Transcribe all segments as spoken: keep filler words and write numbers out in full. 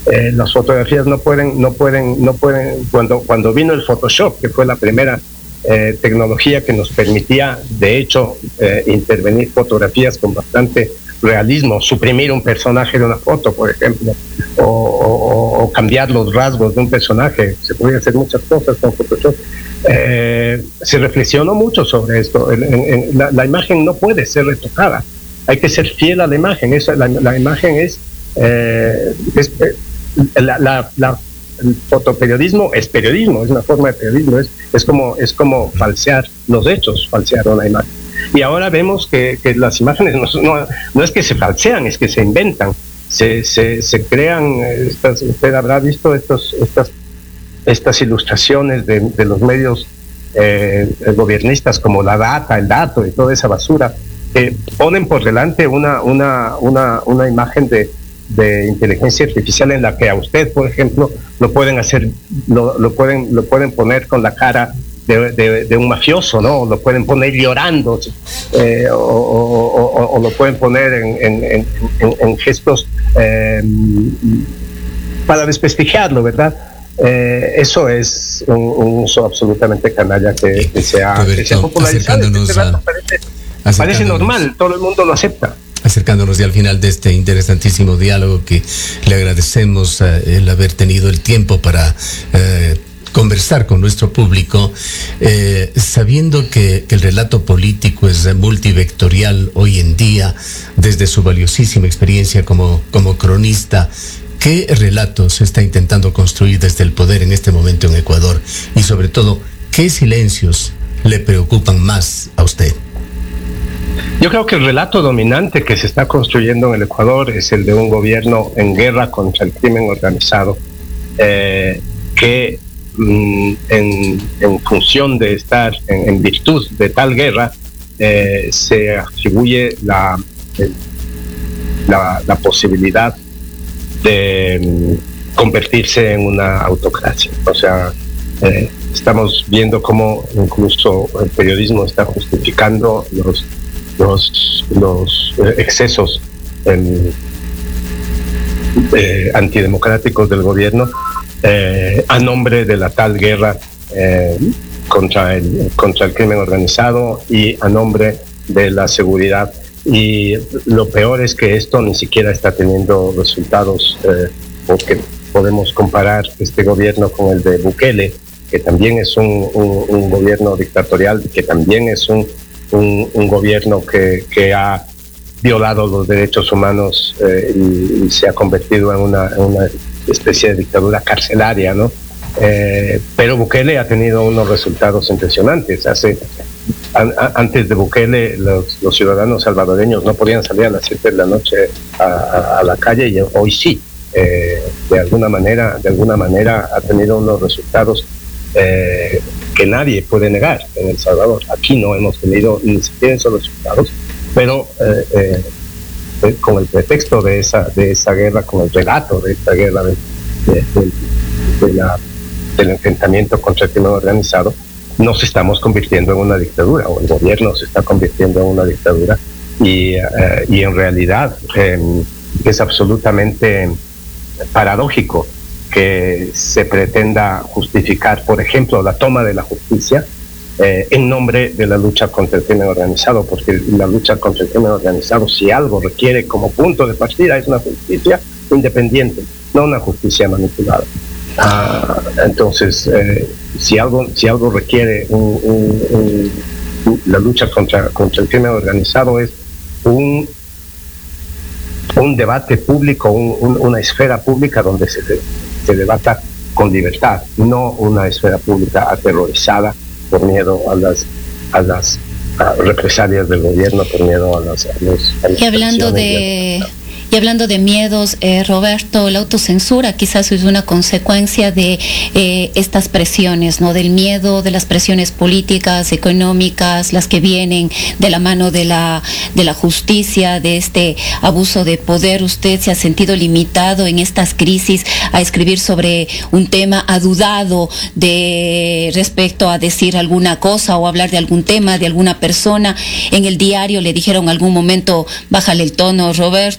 Eh, las fotografías no pueden, no pueden, no pueden, cuando, cuando vino el Photoshop, que fue la primera eh, tecnología que nos permitía, de hecho, eh, intervenir fotografías con bastante realismo, suprimir un personaje de una foto, por ejemplo, o, o, o cambiar los rasgos de un personaje, se podían hacer muchas cosas con Photoshop. Eh, se reflexionó mucho sobre esto. En, en, la, la imagen no puede ser retocada, hay que ser fiel a la imagen. Eso, la, la imagen es, eh, es eh, la, la, la, el fotoperiodismo es periodismo, es una forma de periodismo, es, es, como, es como falsear los hechos, falsear una imagen. Y ahora vemos que, que las imágenes no, no, no es que se falsean, es que se inventan, se, se, se crean. Estas, usted habrá visto estos, estas, estas ilustraciones de, de los medios eh, gobiernistas, como la data, el dato y toda esa basura, que ponen por delante una, una, una, una imagen de, de inteligencia artificial en la que a usted, por ejemplo, lo pueden hacer, lo, lo pueden, lo pueden poner con la cara de, de, de un mafioso, ¿no? Lo pueden poner llorando, eh, o, o, o, o lo pueden poner en, en, en, en gestos eh, para desprestigiarlo, ¿verdad? Eh, eso es un, un uso absolutamente canalla que, que se ha, que se ha popularizado. Este a, parece, parece normal, todo el mundo lo acepta. Acercándonos ya al final de este interesantísimo diálogo, que le agradecemos uh, el haber tenido el tiempo para uh, conversar con nuestro público, eh, sabiendo que, que el relato político es multivectorial hoy en día, desde su valiosísima experiencia como, como cronista. ¿Qué relato se está intentando construir desde el poder en este momento en Ecuador? Y sobre todo, ¿qué silencios le preocupan más a usted? Yo creo que el relato dominante que se está construyendo en el Ecuador es el de un gobierno en guerra contra el crimen organizado, eh, que mm, en, en función de estar, en, en virtud de tal guerra, eh, se atribuye la, la, la posibilidad de mm, convertirse en una autocracia. O sea, eh, estamos viendo cómo incluso el periodismo está justificando los los, los eh, excesos eh, eh, antidemocráticos del gobierno eh, a nombre de la tal guerra eh, contra el, contra el crimen organizado y a nombre de la seguridad. Y lo peor es que esto ni siquiera está teniendo resultados, eh, porque podemos comparar este gobierno con el de Bukele, que también es un, un, un gobierno dictatorial, que también es un Un, un gobierno que, que ha violado los derechos humanos eh, y, y se ha convertido en una, en una especie de dictadura carcelaria, ¿no? Eh, pero Bukele ha tenido unos resultados impresionantes. Hace, an, a, antes de Bukele, los, los ciudadanos salvadoreños no podían salir a las siete de la noche a, a, a la calle, y hoy sí. Eh, de alguna manera, de alguna manera ha tenido unos resultados Eh, que nadie puede negar en El Salvador. Aquí no hemos tenido ni siquiera esos resultados, pero eh, eh, con el pretexto de esa de esa guerra, con el relato de esta guerra de, de, de, de la, del enfrentamiento contra el crimen organizado, nos estamos convirtiendo en una dictadura, o el gobierno se está convirtiendo en una dictadura, y, eh, y en realidad eh, es absolutamente paradójico que se pretenda justificar, por ejemplo, la toma de la justicia eh, en nombre de la lucha contra el crimen organizado, porque la lucha contra el crimen organizado, si algo requiere como punto de partida, es una justicia independiente, no una justicia manipulada. Ah, entonces, eh, si algo si algo requiere un, un, un, la lucha contra, contra el crimen organizado, es un un debate público, un, un, una esfera pública donde se, se debata con libertad, no una esfera pública aterrorizada por miedo a las a las a represalias del gobierno, por miedo a las, a los, a las y hablando de Y hablando de miedos, eh, Roberto, la autocensura quizás es una consecuencia de eh, estas presiones, ¿no? Del miedo, de las presiones políticas, económicas, las que vienen de la mano de la, de la justicia, de este abuso de poder. ¿Usted se ha sentido limitado en estas crisis a escribir sobre un tema? ¿Ha dudado de respecto a decir alguna cosa o hablar de algún tema, de alguna persona? En el diario le dijeron en algún momento, bájale el tono, Roberto, sobre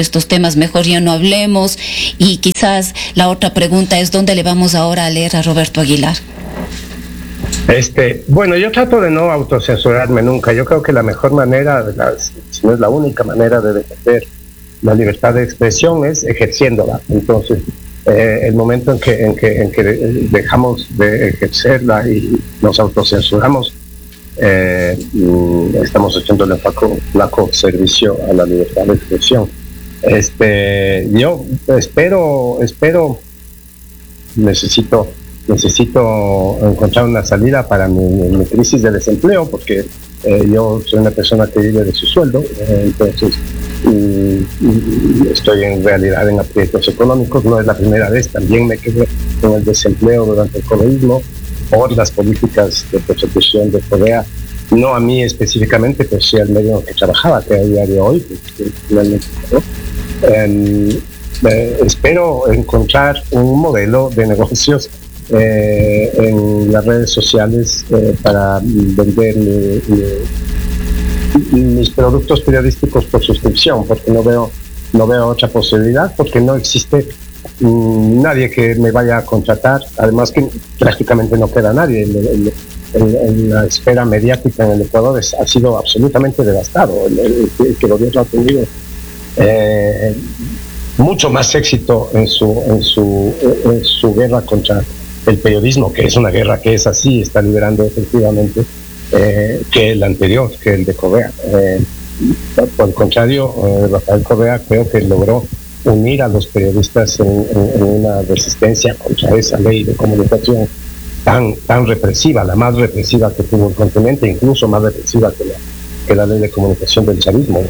estos temas mejor ya no hablemos. Y quizás la otra pregunta es, ¿dónde le vamos ahora a leer a Roberto Aguilar? Este, bueno, yo trato de no autocensurarme nunca. Yo creo que la mejor manera, de las, si no es la única manera de defender la libertad de expresión es ejerciéndola. Entonces, eh, el momento en que, en, que, en que dejamos de ejercerla y nos autocensuramos, eh, estamos haciéndole flaco, flaco servicio a la libertad de expresión. Este, yo espero, espero, necesito, necesito encontrar una salida para mi, mi crisis de desempleo, porque eh, yo soy una persona que vive de su sueldo, eh, entonces y, y estoy en realidad en aprietos económicos. No es la primera vez, también me quedé con el desempleo durante el comunismo por las políticas de persecución de Correa, no a mí específicamente, pero sí al medio en que trabajaba, que a día de hoy, que finalmente, ¿no? eh, eh, espero encontrar un modelo de negocios eh, en las redes sociales eh, para vender mi, mi, mis productos periodísticos por suscripción, porque no veo no veo otra posibilidad, porque no existe mmm, nadie que me vaya a contratar, además que prácticamente no queda nadie. El, el, el, el, la esfera mediática en el Ecuador es, ha sido absolutamente devastado. El, el, el que el gobierno ha tenido eh, mucho más éxito en su, en su, en su guerra contra el periodismo, que es una guerra que es así, está liberando efectivamente, eh, que el anterior, que el de Correa. Eh, por el contrario, eh, Rafael Correa creo que logró unir a los periodistas en, en, en una resistencia contra esa ley de comunicación tan, tan represiva, la más represiva que tuvo el continente, incluso más represiva que la, que la ley de comunicación del chavismo.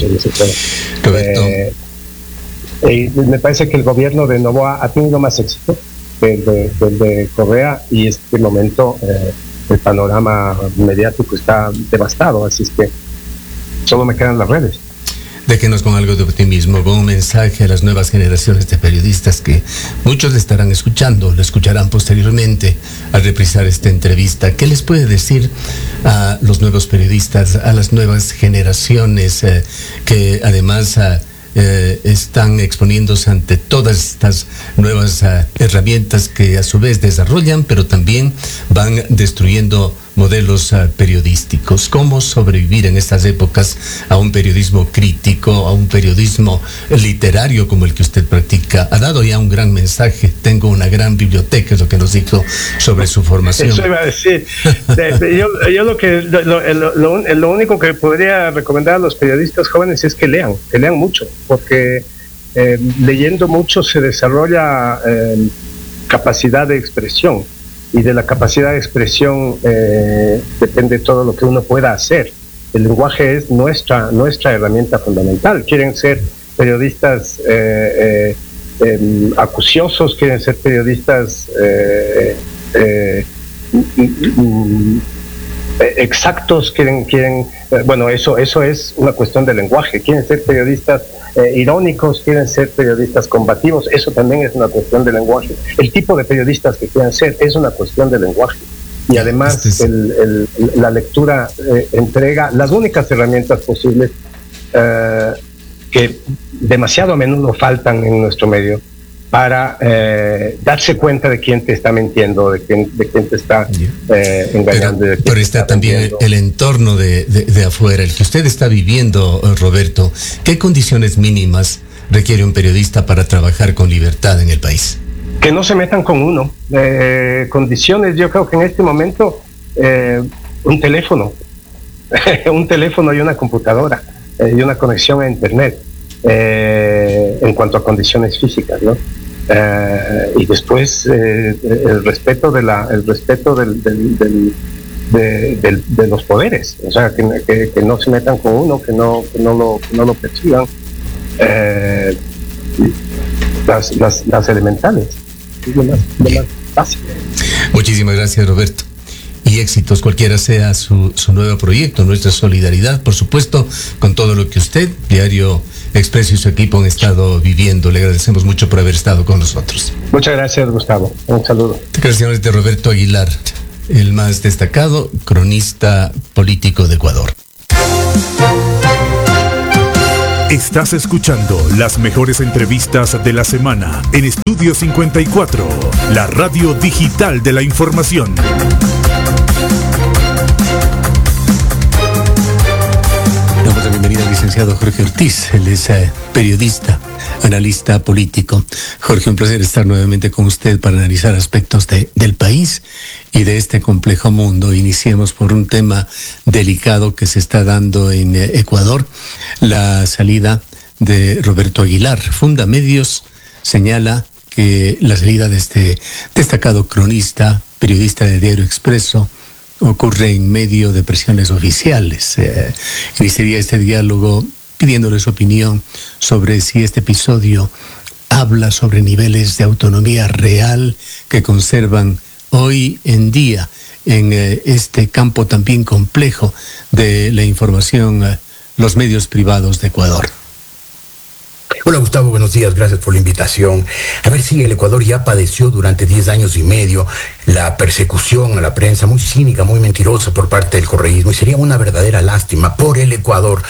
Eh, eh, me parece que el gobierno de Noboa ha tenido más éxito que el de, que el de Correa, y en este momento eh, el panorama mediático está devastado, así es que solo me quedan las redes. Déjenos con algo de optimismo, con un mensaje a las nuevas generaciones de periodistas que muchos le estarán escuchando, lo escucharán posteriormente al reprisar esta entrevista. ¿Qué les puede decir a los nuevos periodistas, a las nuevas generaciones eh, que además eh, eh, están exponiéndose ante todas estas nuevas eh, herramientas que a su vez desarrollan, pero también van destruyendo modelos uh, periodísticos? ¿Cómo sobrevivir en estas épocas a un periodismo crítico, a un periodismo literario como el que usted practica? Ha dado ya un gran mensaje. Tengo una gran biblioteca, es lo que nos dijo sobre su formación. Eso iba a decir. De, de, yo, yo lo que lo, lo, lo, lo único que podría recomendar a los periodistas jóvenes es que lean, que lean mucho, porque eh, leyendo mucho se desarrolla eh, capacidad de expresión. Y de la capacidad de expresión eh, depende todo lo que uno pueda hacer. El lenguaje es nuestra, nuestra herramienta fundamental. Quieren ser periodistas eh, eh, eh, acuciosos, quieren ser periodistas eh, eh, exactos, quieren, quieren eh, bueno, eso, eso es una cuestión de lenguaje. Quieren ser periodistas Eh, irónicos, quieren ser periodistas combativos, eso también es una cuestión de lenguaje. El tipo de periodistas que quieran ser es una cuestión de lenguaje. Y además este es... el, el, la lectura eh, entrega las únicas herramientas posibles eh, que demasiado a menudo faltan en nuestro medio para eh, darse cuenta de quién te está mintiendo, de quién, de quién te está eh, engañando. Pero, pero está, está también mintiendo. El entorno de, de, de afuera, el que usted está viviendo, Roberto. ¿Qué condiciones mínimas requiere un periodista para trabajar con libertad en el país? Que no se metan con uno. Eh, condiciones, yo creo que en este momento eh, un teléfono, un teléfono y una computadora eh, y una conexión a internet eh, en cuanto a condiciones físicas, ¿no? Uh, y después eh, el respeto de la el respeto del, del, del, de, del, de los poderes, o sea, que, que, que no se metan con uno, que no que no lo que no lo persigan, eh, las, las, las elementales, lo más, lo más básico. Muchísimas gracias, Roberto, y éxitos cualquiera sea su, su nuevo proyecto. Nuestra solidaridad, por supuesto, con todo lo que usted, Diario Expreso y su equipo han estado viviendo. Le agradecemos mucho por haber estado con nosotros. Muchas gracias, Gustavo. Un saludo. Declaraciones de Roberto Aguilar, el más destacado cronista político de Ecuador. Estás escuchando las mejores entrevistas de la semana en Estudio cincuenta y cuatro, la radio digital de la información. Damos la bienvenida al licenciado Jorge Ortiz. Él es eh, periodista, analista político. Jorge, un placer estar nuevamente con usted para analizar aspectos de, del país y de este complejo mundo. Iniciemos por un tema delicado que se está dando en eh, Ecuador, la salida de Roberto Aguilar. Fundamedios señala que la salida de este destacado cronista, periodista de Diario Expreso, ocurre en medio de presiones oficiales. Eh, iniciaría este diálogo pidiéndole su opinión sobre si este episodio habla sobre niveles de autonomía real que conservan hoy en día en eh, este campo también complejo de la información, eh, los medios privados de Ecuador. Hola Gustavo, buenos días, gracias por la invitación. A ver si el Ecuador ya padeció durante diez años y medio la persecución a la prensa muy cínica, muy mentirosa por parte del correísmo, y sería una verdadera lástima por el Ecuador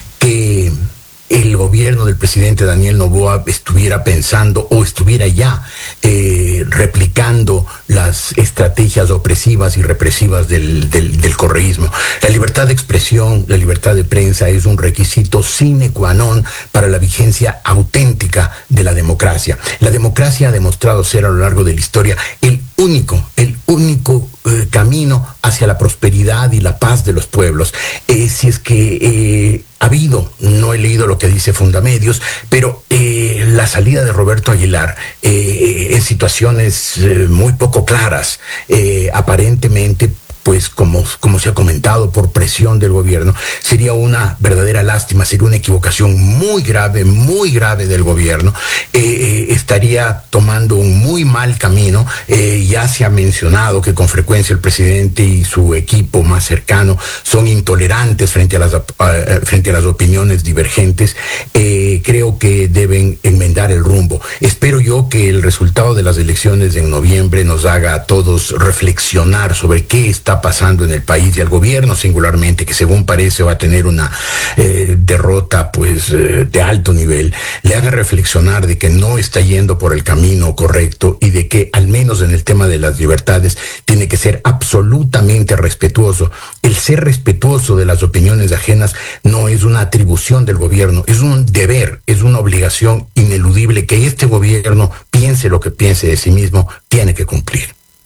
que el gobierno del presidente Daniel Noboa estuviera pensando o estuviera ya eh, replicando las estrategias opresivas y represivas del, del, del correísmo. La libertad de expresión, la libertad de prensa es un requisito sine qua non para la vigencia auténtica de la democracia. La democracia ha demostrado ser a lo largo de la historia el único, el único eh, camino hacia la prosperidad y la paz de los pueblos. Eh, si es que eh, ha habido, no he leído lo que dice Fundamedios, pero eh, la salida de Roberto Aguilar eh, en situaciones eh, muy poco claras, eh, aparentemente, pues como, como se ha comentado, por presión del gobierno, sería una verdadera lástima, sería una equivocación muy grave, muy grave del gobierno. Eh, estaría tomando un muy mal camino. Eh, ya se ha mencionado que con frecuencia el presidente y su equipo más cercano son intolerantes frente a las, uh, frente a las opiniones divergentes. Eh, creo que deben enmendar el rumbo. Espero yo que el resultado de las elecciones en noviembre nos haga a todos reflexionar sobre qué está pasando en el país y al gobierno singularmente, que según parece va a tener una eh, derrota pues eh, de alto nivel, le haga reflexionar de que no está yendo por el camino correcto y de que al menos en el tema de las libertades tiene que ser absolutamente respetuoso. El ser respetuoso de las opiniones ajenas no es una atribución del gobierno, es un deber, es una obligación ineludible que este gobierno, piense lo que piense de sí mismo, tiene que cumplir.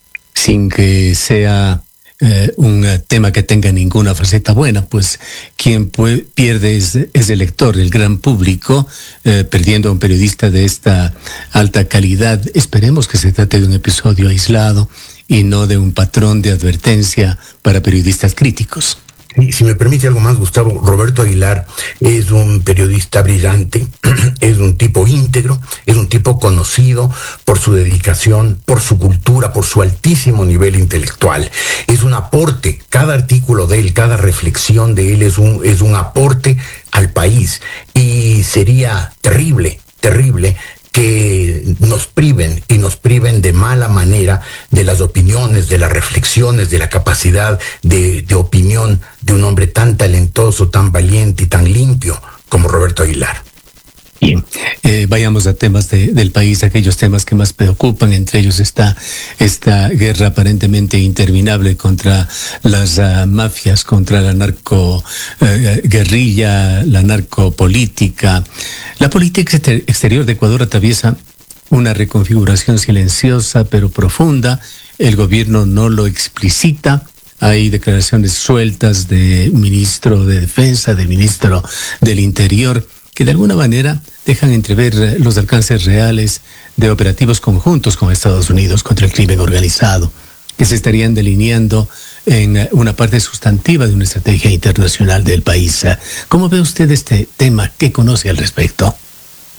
Sin que sea Eh, un uh, tema que tenga ninguna faceta buena, pues quien puede, pierde es, es el lector, el gran público, eh, perdiendo a un periodista de esta alta calidad. Esperemos que se trate de un episodio aislado y no de un patrón de advertencia para periodistas críticos. Y si me permite algo más, Gustavo, Roberto Aguilar es un periodista brillante, es un tipo íntegro, es un tipo conocido por su dedicación, por su cultura, por su altísimo nivel intelectual. Es un aporte, cada artículo de él, cada reflexión de él es un, es un aporte al país. Y sería terrible, terrible que nos priven y nos priven de mala manera de las opiniones, de las reflexiones, de la capacidad de, de opinión de un hombre tan talentoso, tan valiente y tan limpio como Roberto Aguilar. Bien, eh, vayamos a temas de, del país, aquellos temas que más preocupan. Entre ellos está esta guerra aparentemente interminable contra las uh, mafias, contra la narco uh, guerrilla, la narcopolítica. La política exterior de Ecuador atraviesa una reconfiguración silenciosa pero profunda. El gobierno no lo explicita. Hay declaraciones sueltas de ministro de Defensa, del ministro del Interior, que de alguna manera dejan entrever los alcances reales de operativos conjuntos con Estados Unidos contra el crimen organizado, que se estarían delineando en una parte sustantiva de una estrategia internacional del país. ¿Cómo ve usted este tema? ¿Qué conoce al respecto?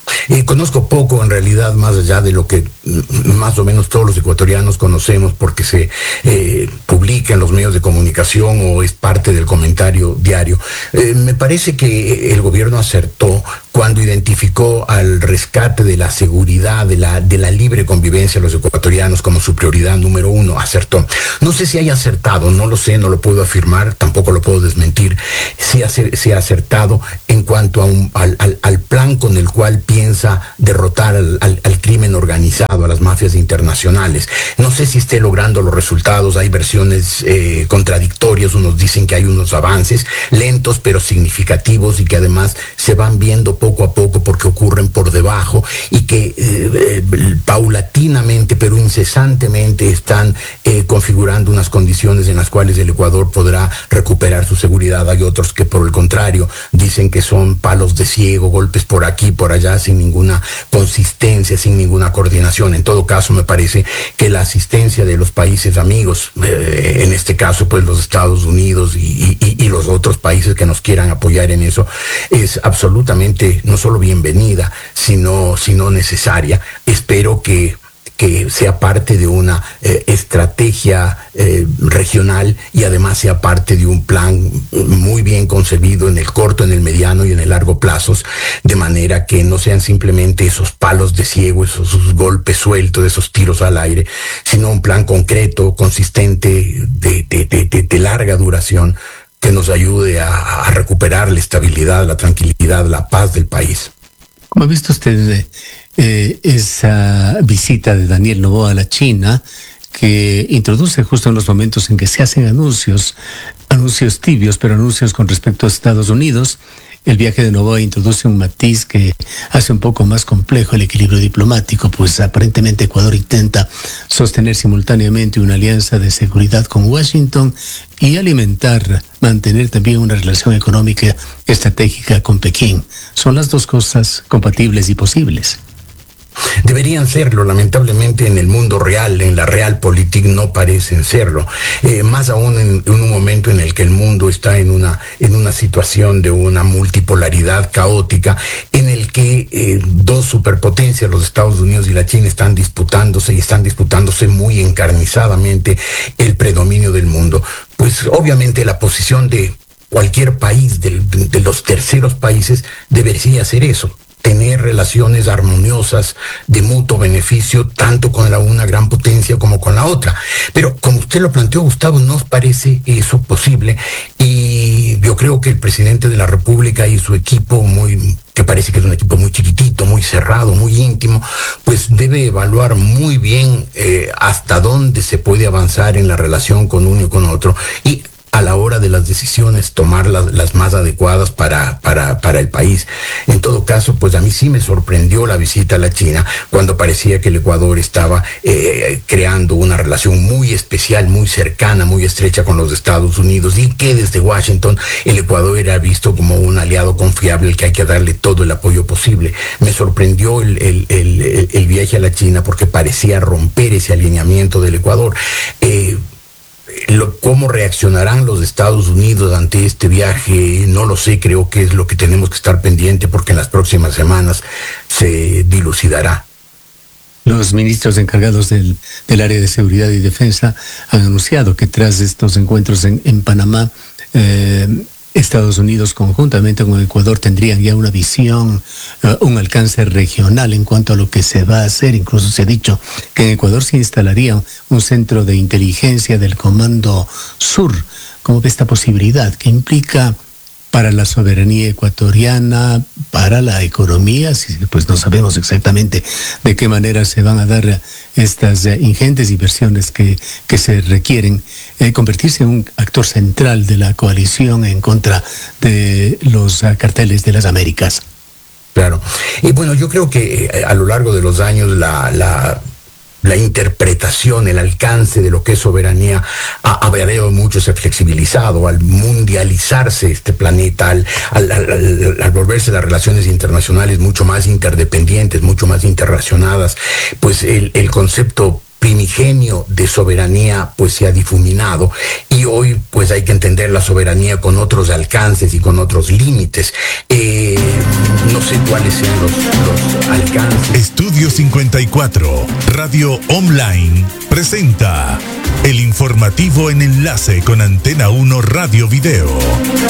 Eh, conozco poco, en realidad, más allá de lo que más o menos todos los ecuatorianos conocemos porque se eh, publica en los medios de comunicación o es parte del comentario diario. Eh, me parece que el gobierno acertó cuando identificó al rescate de la seguridad, de la, de la libre convivencia de los ecuatorianos como su prioridad número uno. Acertó. No sé si haya acertado, no lo sé, no lo puedo afirmar, tampoco lo puedo desmentir. Si ha, si ha acertado en cuanto a un, al, al, al plan con el cual piensa derrotar al, al, al crimen organizado, a las mafias internacionales. No sé si esté logrando los resultados, hay versiones eh, contradictorias, unos dicen que hay unos avances lentos pero significativos y que además se van viendo poco a poco porque ocurren por debajo y que eh, eh, paulatinamente pero incesantemente están eh, configurando unas condiciones en las cuales el Ecuador podrá recuperar su seguridad. Hay otros que por el contrario dicen que son palos de ciego, golpes por aquí, por allá, sin ninguna consistencia, sin ninguna coordinación. En todo caso, me parece que la asistencia de los países amigos, eh, en este caso pues los Estados Unidos y, y, y los otros países que nos quieran apoyar en eso, es absolutamente no solo bienvenida, sino, sino necesaria. Espero que que sea parte de una eh, estrategia eh, regional y además sea parte de un plan muy bien concebido en el corto, en el mediano y en el largo plazos, de manera que no sean simplemente esos palos de ciego, esos, esos golpes sueltos, esos tiros al aire, sino un plan concreto, consistente, de, de, de, de, de larga duración, que nos ayude a, a recuperar la estabilidad, la tranquilidad, la paz del país. ¿Cómo ha visto usted eh, esa visita de Daniel Noboa a la China, que introduce justo en los momentos en que se hacen anuncios, anuncios tibios, pero anuncios con respecto a Estados Unidos? El viaje de Noboa introduce un matiz que hace un poco más complejo el equilibrio diplomático, pues aparentemente Ecuador intenta sostener simultáneamente una alianza de seguridad con Washington y alimentar, mantener también una relación económica estratégica con Pekín. ¿Son las dos cosas compatibles y posibles? Deberían serlo, lamentablemente en el mundo real, en la realpolitik no parecen serlo. Eh, más aún en, en un momento en el que el mundo está en una, en una situación de una multipolaridad caótica, en el que eh, dos superpotencias, los Estados Unidos y la China, están disputándose y están disputándose muy encarnizadamente el predominio del mundo. Pues obviamente la posición de cualquier país, de, de los terceros países, debería ser eso: tener relaciones armoniosas de mutuo beneficio, tanto con la una gran potencia como con la otra. Pero como usted lo planteó, Gustavo, ¿no parece eso posible? Y yo creo que el presidente de la República y su equipo, muy que parece que es un equipo muy chiquitito, muy cerrado, muy íntimo, pues debe evaluar muy bien eh, hasta dónde se puede avanzar en la relación con uno y con otro, y a la hora de las decisiones tomar las, las más adecuadas para, para, para el país. En todo caso, pues a mí sí me sorprendió la visita a la China, cuando parecía que el Ecuador estaba eh, creando una relación muy especial, muy cercana, muy estrecha con los Estados Unidos, y que desde Washington el Ecuador era visto como un aliado confiable al que hay que darle todo el apoyo posible. Me sorprendió el, el, el, el viaje a la China porque parecía romper ese alineamiento del Ecuador. Eh, Lo, ¿Cómo reaccionarán los Estados Unidos ante este viaje? No lo sé, creo que es lo que tenemos que estar pendiente, porque en las próximas semanas se dilucidará. Los ministros encargados del, del área de seguridad y defensa han anunciado que tras estos encuentros en, en Panamá, eh, Estados Unidos conjuntamente con Ecuador tendrían ya una visión, uh, un alcance regional en cuanto a lo que se va a hacer. Incluso se ha dicho que en Ecuador se instalaría un centro de inteligencia del Comando Sur. ¿Cómo ve esta posibilidad? ¿Qué implica para la soberanía ecuatoriana, para la economía? Pues no sabemos exactamente de qué manera se van a dar estas eh, ingentes inversiones que, que se requieren. Eh, convertirse en un actor central de la coalición en contra de los uh, carteles de las Américas. Claro. Y bueno, yo creo que eh, a lo largo de los años la... la la interpretación, el alcance de lo que es soberanía ha, ha variado mucho, se ha flexibilizado al mundializarse este planeta, al, al, al, al volverse las relaciones internacionales mucho más interdependientes, mucho más interrelacionadas. Pues el, el concepto primigenio de soberanía pues se ha difuminado, y hoy pues hay que entender la soberanía con otros alcances y con otros límites. Eh, no sé cuáles sean los, los alcances. Estudio cincuenta y cuatro, Radio Online, presenta el informativo en enlace con Antena uno Radio Video.